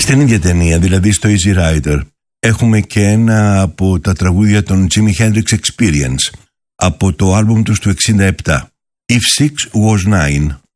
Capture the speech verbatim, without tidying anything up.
Στην ίδια ταινία, δηλαδή στο Easy Rider, έχουμε και ένα από τα τραγούδια των Jimi Hendrix Experience, από το άλμπουμ τους του εξήντα επτά, If Six Was Nine.